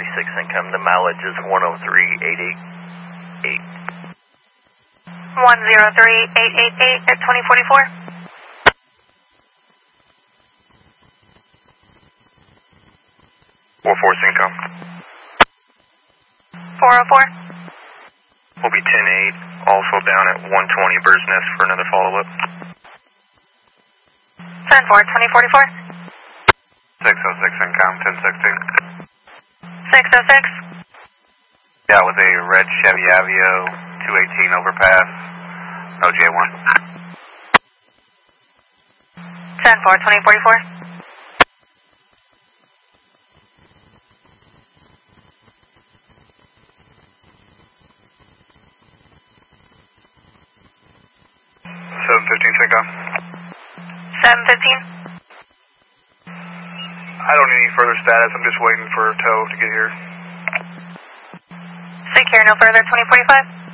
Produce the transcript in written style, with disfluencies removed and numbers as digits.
income. The mileage is 103,888. 103,888 at 2044. 44 income. 404. We'll be 10-8, also down at 120 Bird's Nest for another follow-up. 10-4, 2044. 606 income, 1016. 606. Yeah, with a red Chevy Aveo, 218 overpass, OJ1. 10-4, 2044. Income. 715. I don't need any further status. I'm just waiting for a tow to get here. Secure, no further, 2045.